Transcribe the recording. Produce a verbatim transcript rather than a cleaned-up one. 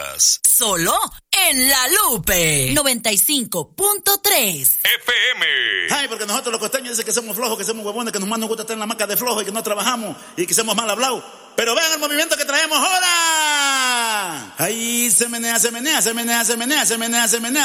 escuchas solo en La Lupe noventa y cinco punto tres F M. Ay, porque nosotros los costeños dicen que somos flojos, que somos huevones, que nomás nos gusta estar en la maca de flojo y que no trabajamos y que somos mal hablados. Pero vean el movimiento que traemos ahora. Ahí se menea, se menea, se menea, se menea, se menea, se menea.